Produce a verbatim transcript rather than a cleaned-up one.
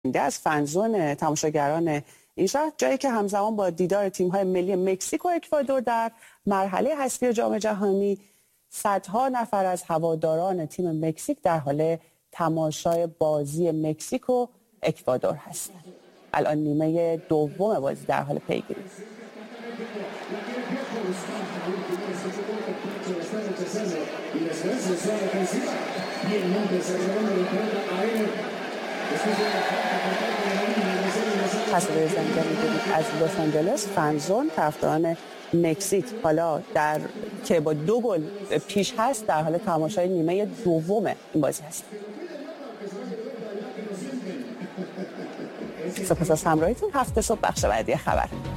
از فنزون تماشاگران این شهر، جایی که همزمان با دیدار تیم‌های ملی مکزیک و اکوادور در مرحله حذفی جام جهانی، صدها نفر از هواداران تیم مکزیک در حال تماشای بازی مکزیک و اکوادور هستند. الان نیمه دوم بازی در حال پیگیری است. تصویر زنده می‌بینید از لس آنجلس. فنزون طرفداران مکزیک حالا در که با دو گل پیش هست در حال تماشای نیمه دوم این بازی هست. سپاس از همراهیتون. هفته صبح بخش بعدی خبر.